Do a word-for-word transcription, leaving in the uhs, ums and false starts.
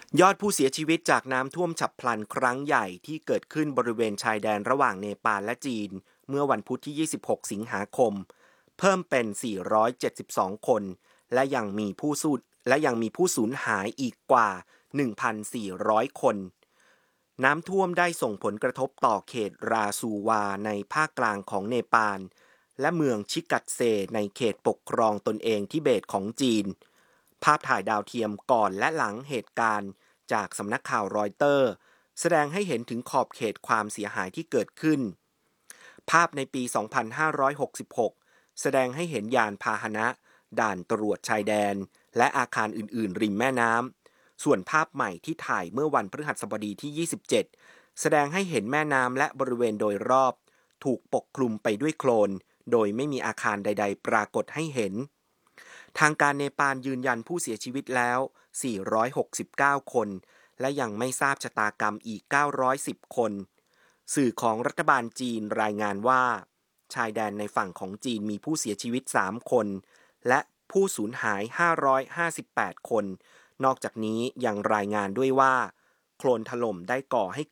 ยอดผู้เสียชีวิตจากน้ำท่วมฉับพลันครั้งใหญ่ที่เกิดขึ้นบริเวณชายแดนระหว่างเนปาลและจีนเมื่อวันพุธที่ ยี่สิบหก สิงหาคมเพิ่มเป็น สี่ร้อยเจ็ดสิบสอง คนและยังมีผู้สูญและยังมีผู้สูญหายอีกกว่า หนึ่งพันสี่ร้อย คน น้ำท่วมได้ส่งผลกระทบต่อเขตราซูวาในภาคกลางของเนปาลและเมืองชิกัตเซในเขตปกครองตนเองทิเบตของจีนภาพถ่ายดาวเทียมก่อนและหลังเหตุการณ์จากสำนักข่าวรอยเตอร์แสดงให้เห็นถึงขอบเขตความเสียหายที่เกิดขึ้นภาพในปี สองพันห้าร้อยหกสิบหก แสดงให้เห็นยานพาหนะด่านตรวจชายแดนและอาคารอื่นๆริมแม่น้ำส่วนภาพใหม่ที่ถ่ายเมื่อวันพฤหัสบดีที่ ยี่สิบเจ็ด แสดงให้เห็นแม่น้ำและบริเวณโดยรอบถูกปกคลุมไปด้วยโคลนโดยไม่มีอาคารใดๆปรากฏให้เห็นทางการเนปาลยืนยันผู้เสียชีวิตแล้ว สี่ร้อยหกสิบเก้า คนและยังไม่ทราบชะตากรรมอีก เก้าร้อยสิบ คนสื่อของรัฐบาลจีนรายงานว่าชายแดนในฝั่งของจีนมีผู้เสียชีวิต สาม คนและผู้สูญหาย ห้าร้อยห้าสิบแปด คนนอกจากนี้ยังรายงานด้วยว่าโคลนถล่มได้ก่อให้